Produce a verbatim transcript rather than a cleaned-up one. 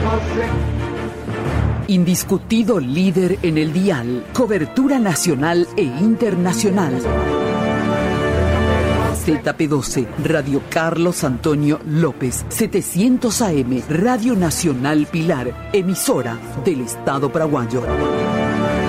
Indiscutido líder en el dial, cobertura nacional e internacional. Z P doce, Radio Carlos Antonio López, setecientos A M, Radio Nacional Pilar, emisora del Estado paraguayo.